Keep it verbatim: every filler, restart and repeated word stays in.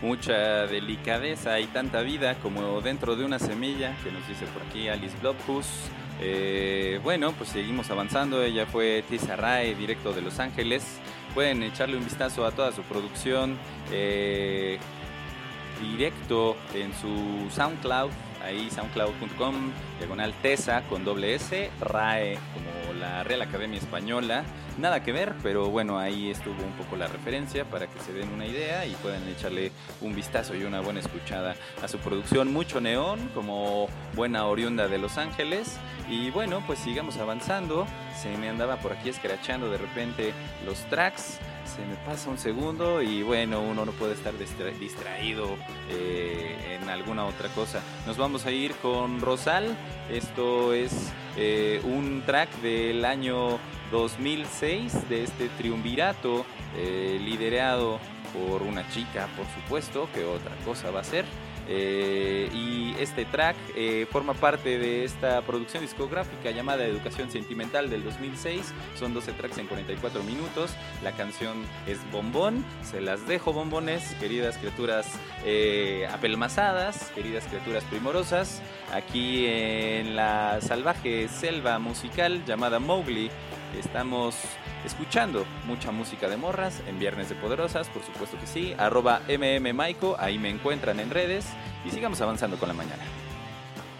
mucha delicadeza y tanta vida como dentro de una semilla, que nos dice por aquí Alice Blobhus. Eh, bueno, pues seguimos avanzando. Ella fue Tisa Rae, directo de Los Ángeles. Pueden echarle un vistazo a toda su producción eh, directo en su SoundCloud, ahí soundcloud punto com, diagonal Tesa con doble S, Rae como la Real Academia Española. Nada que ver, pero bueno, ahí estuvo un poco la referencia para que se den una idea y puedan echarle un vistazo y una buena escuchada a su producción. Mucho neón, como buena oriunda de Los Ángeles. Y bueno, pues sigamos avanzando. Se me andaba por aquí escrachando de repente los tracks. Se me pasa un segundo y bueno, uno no puede estar distra- distraído eh, en alguna otra cosa. Nos vamos a ir con Rosal. Esto es eh, un track del año dos mil seis de este triunvirato eh, liderado por una chica, por supuesto, que otra cosa va a ser. Eh, y este track eh, forma parte de esta producción discográfica llamada Educación Sentimental del dos mil seis. Son doce tracks en cuarenta y cuatro minutos. La canción es Bombón. Se las dejo, bombones, queridas criaturas eh, apelmazadas, queridas criaturas primorosas, aquí en la salvaje selva musical llamada Mowgli. Estamos escuchando mucha música de morras en Viernes de Poderosas, por supuesto que sí. Arroba mmmaiko, ahí me encuentran en redes. Y sigamos avanzando con la mañana.